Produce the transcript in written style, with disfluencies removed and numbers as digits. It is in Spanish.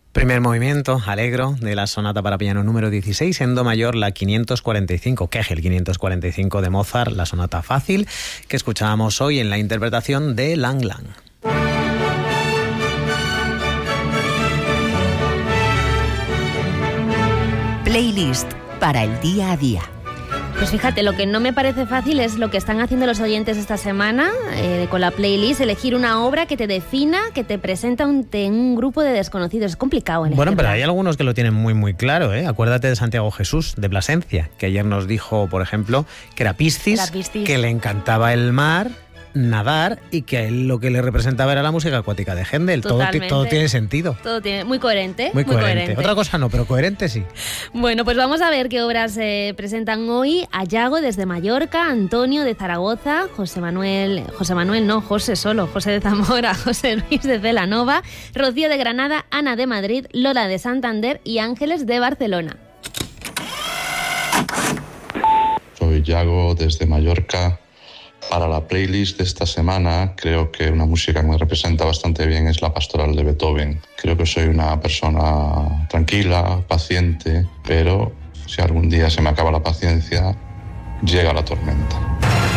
Primer movimiento, Allegro, de la sonata para piano número 16, en do mayor, la 545, Kegel 545 de Mozart, la sonata fácil, que escuchábamos hoy en la interpretación de Lang Lang. Playlist para el día a día. Pues fíjate, lo que no me parece fácil es lo que están haciendo los oyentes esta semana con la playlist, elegir una obra que te defina, que te presenta un grupo de desconocidos. Es complicado elegirla. Bueno, pero hay algunos que lo tienen muy muy claro, ¿eh? Acuérdate de Santiago Jesús, de Plasencia, que ayer nos dijo, por ejemplo, que era Piscis, que le encantaba el mar, nadar, y que a él lo que le representaba era la música acuática de Händel. Todo tiene sentido. Todo tiene muy coherente. Muy coherente. Otra cosa no, pero coherente sí. Bueno, pues vamos a ver qué obras presentan hoy. A Yago desde Mallorca, Antonio de Zaragoza, José de Zamora, José Luis de Celanova, Rocío de Granada, Ana de Madrid, Lola de Santander y Ángeles de Barcelona. Soy Yago desde Mallorca. Para la playlist de esta semana, creo que una música que me representa bastante bien es la Pastoral de Beethoven. Creo que soy una persona tranquila, paciente, pero si algún día se me acaba la paciencia, llega la tormenta.